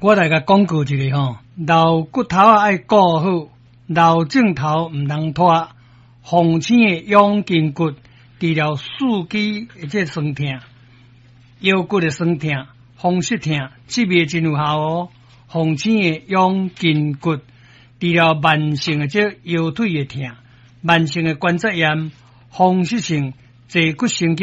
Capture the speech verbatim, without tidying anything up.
我来甲广告一个吼，老骨头啊爱顾好，老镜头毋通拖。红星的养筋骨，治疗四肢或者酸痛、腰骨的酸痛、风湿痛，这味真有效哦。红星的养筋骨，治疗慢性的这腰腿的痛、慢性的关节炎、风湿性坐骨神经。